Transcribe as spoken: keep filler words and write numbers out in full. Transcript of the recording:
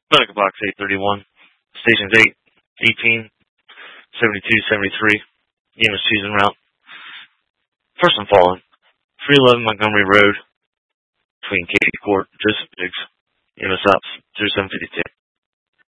Medical Box eight thirty-one, Stations eight, eighteen, seventy-two, seventy-three, E M S choosing route. Person fallen, three eleven Montgomery Road, between Katie Court and Joseph Biggs, E M S ops, zero seven fifty-two.